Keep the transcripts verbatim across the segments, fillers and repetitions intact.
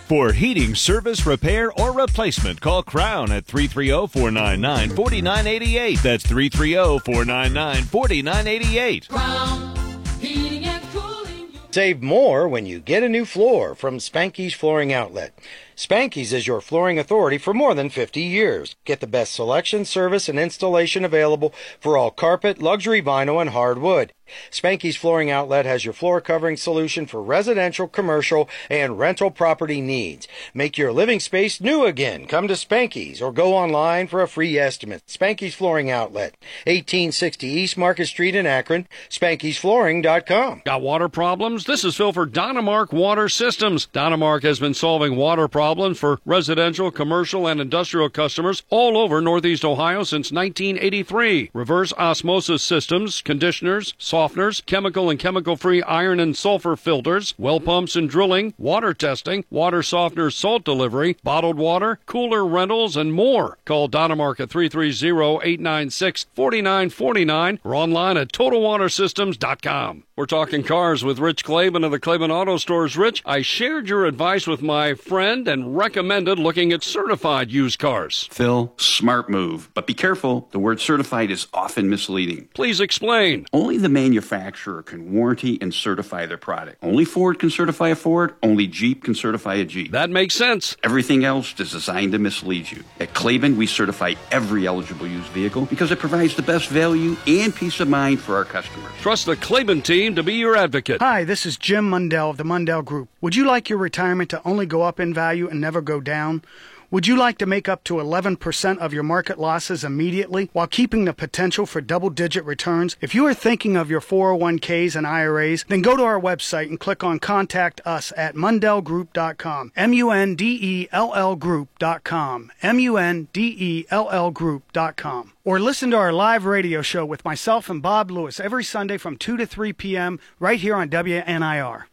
For heating, service, repair, or replacement, call Crown at three three zero, four nine nine, four nine eight eight. That's three three zero, four nine nine, four nine eight eight. Crown Heating and Cooling. Save more when you get a new floor from Spanky's Flooring Outlet. Spanky's is your flooring authority for more than fifty years. Get the best selection, service, and installation available for all carpet, luxury vinyl, and hardwood. Spanky's Flooring Outlet has your floor covering solution for residential, commercial, and rental property needs. Make your living space new again. Come to Spanky's or go online for a free estimate. Spanky's Flooring Outlet, eighteen sixty East Market Street in Akron, spankys flooring dot com. Got water problems? This is Phil for Dynamark Water Systems. Dynamark has been solving water problems for residential, commercial, and industrial customers all over Northeast Ohio since nineteen eighty-three. Reverse osmosis systems, conditioners, softeners, chemical and chemical-free iron and sulfur filters, well pumps and drilling, water testing, water softener salt delivery, bottled water, cooler rentals, and more. Call Dynamark at three three zero, eight nine six, four nine four nine or online at total water systems dot com. We're talking cars with Rich Claiborne of the Claiborne Auto Stores. Rich, I shared your advice with my friend and recommended looking at certified used cars. Phil, smart move. But be careful, the word certified is often misleading. Please explain. Only the manufacturer can warranty and certify their product. Only Ford can certify a Ford, only Jeep can certify a Jeep. That makes sense. Everything else is designed to mislead you. At Claiborne, we certify every eligible used vehicle because it provides the best value and peace of mind for our customers. Trust the Claiborne team to be your advocate. Hi, this is Jim Mundell of the Mundell Group. Would you like your retirement to only go up in value and never go down? Would you like to make up to eleven percent of your market losses immediately while keeping the potential for double-digit returns? If you are thinking of your four oh one k's and I R As, then go to our website and click on Contact Us at mundell group dot com. M U N D E L L group dot com. M U N D E L L group dot com. Or listen to our live radio show with myself and Bob Lewis every Sunday from two to three p.m. right here on W N I R.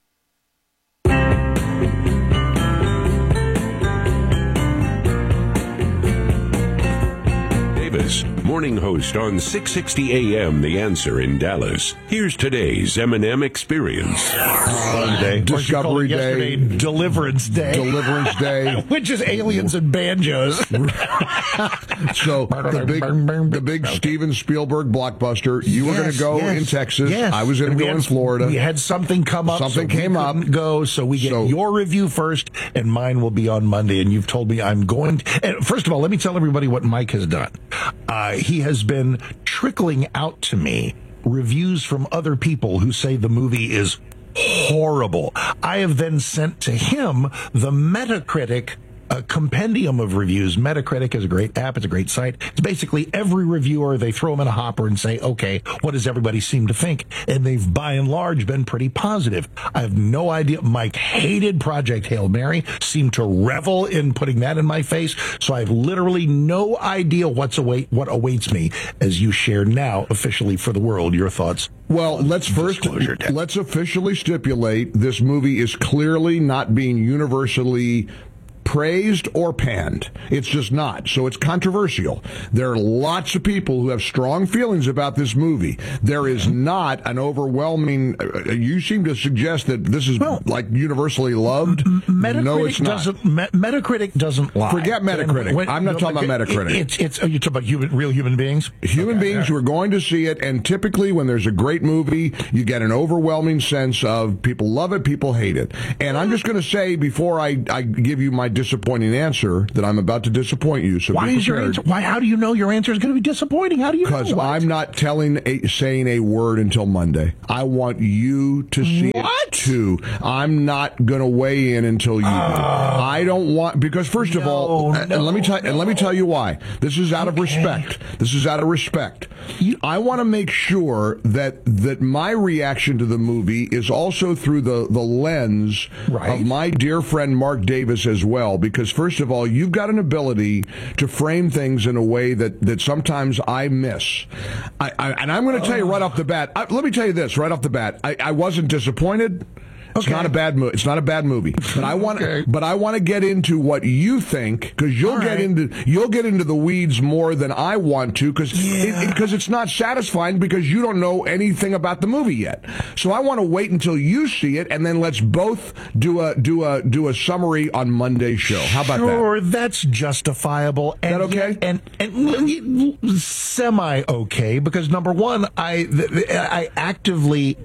Morning host on six sixty A M The Answer in Dallas. Here's today's M and M Experience. Sunday, Discovery Day, Deliverance Day, Deliverance Day, which is aliens and banjos. So the big, the big Steven Spielberg blockbuster. You yes, were going to go yes, in Texas. Yes. I was going to go had, in Florida. We had something come up. Something so came we up. Go, so we get so, your review first, and mine will be on Monday. And you've told me I'm going. To, and first of all, let me tell everybody what Mike has done. Uh, he has been trickling out to me reviews from other people who say the movie is horrible. I have then sent to him the Metacritic a compendium of reviews. Metacritic is a great app. It's a great site. It's basically every reviewer, they throw them in a hopper and say, okay, what does everybody seem to think? And they've, by and large, been pretty positive. I have no idea. Mike hated Project Hail Mary, seemed to revel in putting that in my face. So I have literally no idea what's await, what awaits me as you share now officially for the world your thoughts. Well, let's first, let's officially stipulate this movie is clearly not being universally praised or panned. It's just not. So it's controversial. There are lots of people who have strong feelings about this movie. There is not an overwhelming, uh, you seem to suggest that this is well, like universally loved. Metacritic no, it's not. Doesn't, Me- Metacritic doesn't lie. Forget Metacritic. When, I'm not no, talking about Metacritic. It, it's, it's, are you talking about human, real human beings? Human okay, beings right. who are going to see it, and typically when there's a great movie, you get an overwhelming sense of people love it, people hate it. And I'm just going to say before I, I give you my disappointing answer that I'm about to disappoint you. So why is your answer? Why? How do you know your answer is going to be disappointing? How do you know? Because I'm not telling, a, saying a word until Monday. I want you to see what? it too. I'm not going to weigh in until you do. Uh, I don't want because first no, of all, no, and let me tell no. and let me tell you why. This is out okay. of respect. This is out of respect. You, I want to make sure that that my reaction to the movie is also through the the lens right. of my dear friend Mark Davis as well. Because first of all, you've got an ability to frame things in a way that, that sometimes I miss. I, I, and I'm going to tell you right off the bat, I, let me tell you this right off the bat. I, I wasn't disappointed. It's not a bad movie. It's not a bad movie. But I want okay. but I want to get into what you think, because you'll All get right. into you'll get into the weeds more than I want to, because yeah. it, it, it's not satisfying because you don't know anything about the movie yet. So I want to wait until you see it, and then let's both do a do a do a summary on Monday's show. How about sure, that? Sure, that's justifiable. And, Is that okay? And, and, and semi okay, because number one, I I actively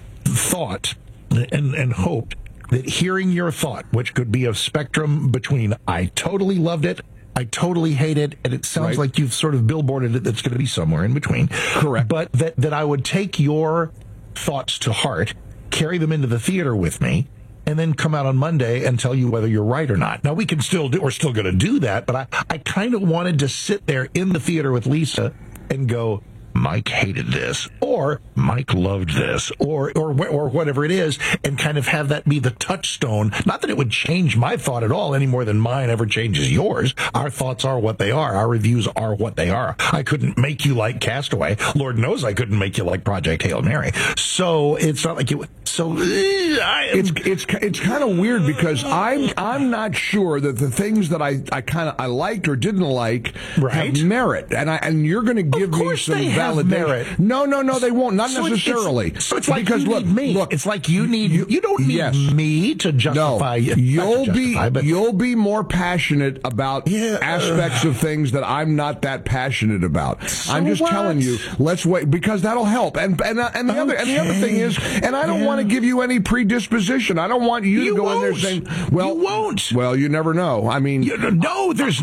thought and and hoped that hearing your thought, which could be a spectrum between I totally loved it, I totally hate it, and it sounds right. like you've sort of billboarded it, that's going to be somewhere in between. Correct. But that, that I would take your thoughts to heart, carry them into the theater with me, and then come out on Monday and tell you whether you're right or not. Now, we can still do, we're still going to do that, but I, I kind of wanted to sit there in the theater with Lisa and go, Mike hated this, or Mike loved this, or, or or whatever it is, and kind of have that be the touchstone. Not that it would change my thought at all any more than mine ever changes yours. Our thoughts are what they are. Our reviews are what they are. I couldn't make you like Castaway. Lord knows I couldn't make you like Project Hail Mary. So it's not like you. So I am, it's it's it's kind of weird because I'm I'm not sure that the things that I I kind of I liked or didn't like right. have merit, and I and you're going to give me some validation. Merit. No, no, no, they won't. Not so necessarily. It's, so it's like because you look, need me. Look, it's like you need. You, you don't need yes. me to justify. No, you'll to justify, be but, you'll be more passionate about yeah, aspects uh, of things that I'm not that passionate about. So I'm just what? telling you. Let's wait because that'll help. And and uh, and the okay. other and the other thing is, and I don't yeah. want to give you any predisposition. I don't want you, you to go won't. in there saying, "Well, you won't." Well, you never know. I mean, you, no, there's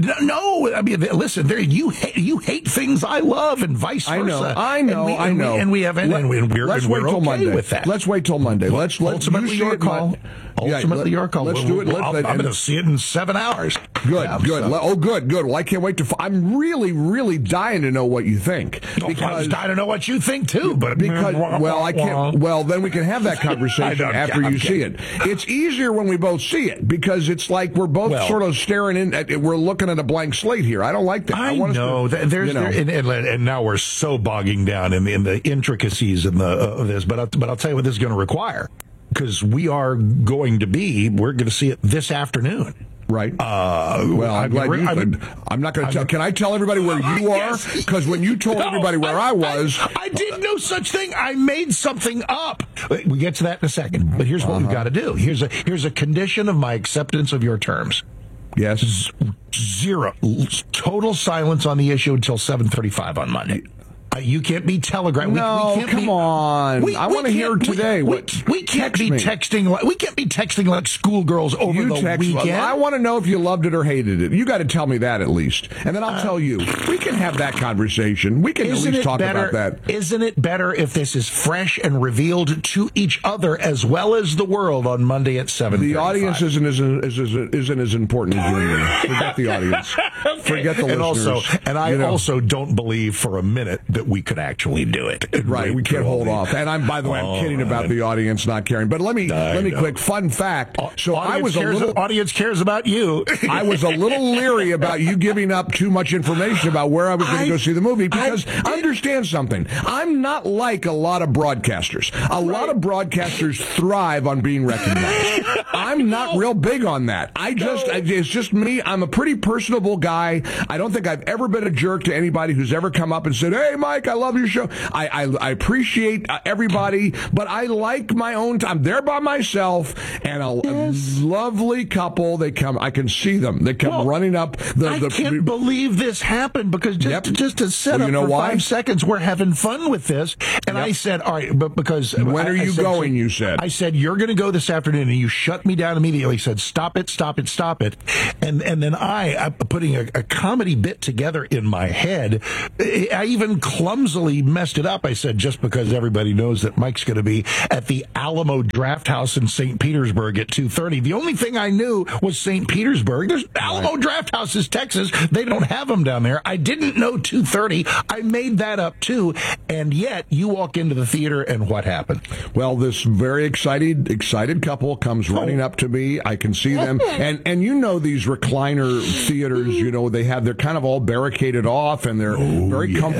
no. I mean, listen, there you hate, you hate things I love, and vice versa. I know. I know. We, I know. And we, and we have, and, Let, and we're, let's and we're wait till okay Monday. with that. Let's wait till Monday. Let's let ultimately you your call. My, ultimately yeah, let, your call. Let's we'll, do it. We'll, Let, I'm, let, I'm going to see it in seven hours. Good, yeah, good. So. Oh, good, good. Well, I can't wait to. I'm really, really dying to know what you think. Because I was dying to know what you think too. But because well, I can't. Well, then we can have that conversation after you see it. It's easier when we both see it because it's like we're both well, sort of staring in. At, we're looking at a blank slate here. I don't like that. I, I want know. To, there's you know. There, and, and, and now we're so bogging down in the, in the intricacies of, the, uh, of this. But I'll, but I'll tell you what this is going to require, because we are going to be. We're going to see it this afternoon. Right. Uh, well, I'm, I'm glad re- you. I'm, I'm not going to tell. I'm, Can I tell everybody where you are? Because when you told no, everybody where I, I was, I, I did no such thing. I made something up. We get to that in a second. But here's what uh-huh. we've got to do. Here's a here's a condition of my acceptance of your terms. Yes. Z- zero. Total silence on the issue until seven thirty-five on Monday. Uh, you can't be telegraphed. No, we, we can't come be, on. We, I we want to hear today. We, what, we, we can't text be me. texting. Like, we can't be texting like schoolgirls over you the text, weekend. I want to know if you loved it or hated it. You got to tell me that at least, and then I'll uh, tell you. We can have that conversation. We can at least talk better, about that. Isn't it better if this is fresh and revealed to each other as well as the world on Monday at seven? The audience isn't as isn't, isn't as important as you. Forget the audience. Forget the and listeners. Also, and I you know. also don't believe for a minute that we could actually do it. Right, we can't hold off. And I'm, by the way, I'm oh, kidding about the audience not caring. But let me I let me know. quick fun fact. So audience I was a cares, little audience cares about you. I was a little leery about you giving up too much information about where I was going to go see the movie because understand something. I'm not like a lot of broadcasters. A right. lot of broadcasters thrive on being recognized. I'm not real big on that. I just no. it's just me. I'm a pretty personable guy. I don't think I've ever been a jerk to anybody who's ever come up and said, "Hey, Mike, I love your show." I, I, I appreciate uh, everybody, but I like my own time. I'm there by myself, and a, yes. a lovely couple. They come. I can see them. They come well, running up. The, I the, can't the, believe this happened because just, yep. just to set well, up you know for why? five seconds, we're having fun with this. And yep. I said, all right, but because when I, are you I said, going? So, you said. I said you're going to go this afternoon, and you shut me down immediately. Said, stop it, stop it, stop it. And and then I, I'm putting a, a comedy bit together in my head. I even clumsily messed it up. I said, just because everybody knows that Mike's going to be at the Alamo Draft House in Saint Petersburg at two thirty. The only thing I knew was Saint Petersburg. There's Alamo right. Draft House is Texas. They don't have them down there. I didn't know two thirty. I made that up too. And yet you walk into the theater and what happened? Well, this very excited, excited couple comes running oh. up to me. I can see them. And, and you know, these recliner theaters, you know, they have, they're kind of all barricaded off and they're oh, very yeah. comfortable.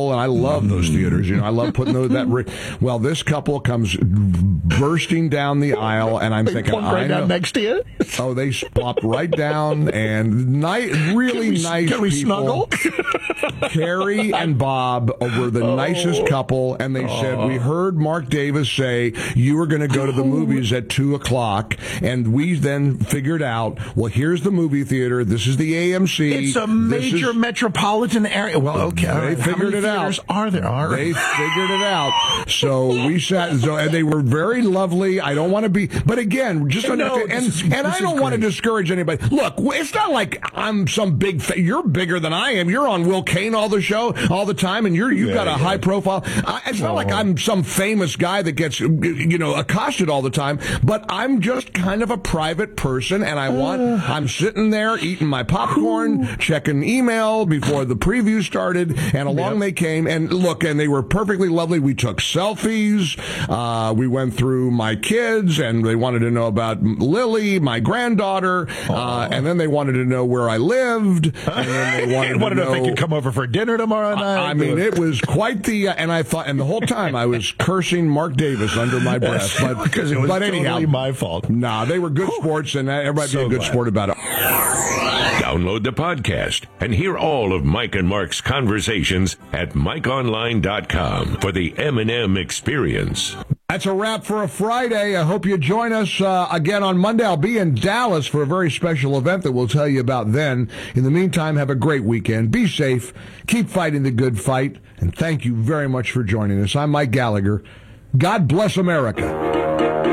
Hill, and I love those theaters. You know, I love putting those, that. Re- well, this couple comes bursting down the aisle, and I'm they thinking, plunk right I down know. next to you. Oh, they plopped right down, and ni- really can we, nice can we people. snuggle? Carrie and Bob were the Oh. nicest couple, and they said, we heard Mark Davis say you were going to go to the movies at two o'clock, and we then figured out, well, here's the movie theater. This is the A M C. It's a This major is- metropolitan area. Well, okay. all They right. How figured many it out. theaters Are there? All right. They figured it out. So we sat, so, and they were very lovely. I don't want to be, but again, just No, understand, and, this is- and this I is don't want to great. discourage anybody. Look, it's not like I'm some big, fa- you're bigger than I am. You're on Will Kane all the show, all the time, and you're, you've Yeah, got a yeah. high profile. I, it's not Oh. like I'm some famous guy that gets, you know, accosted all the time, but I'm just kind of a private person, and I want, I'm sitting there eating my popcorn, checking email before the preview started, and along Yep. they came, and look, and they were perfectly lovely. We took selfies. Uh, we went through my kids, and they wanted to know about Lily, my granddaughter, uh, and then they wanted to know where I lived, and then they wanted, wanted to to know if they could come over for dinner tomorrow night. I mean, it was quite the, uh, and I thought, and the whole time I was cursing Mark Davis under my breath, but because it was but totally anyhow, my fault. Nah, they were good sports, and everybody So be a good glad. sport about it. Download the podcast and hear all of Mike and Mark's conversations at mike online dot com for the M and M experience. That's a wrap for a Friday. I hope you join us uh, again on Monday. I'll be in Dallas for a very special event that we'll tell you about then. In the meantime, have a great weekend. Be safe. Keep fighting the good fight. And thank you very much for joining us. I'm Mike Gallagher. God bless America.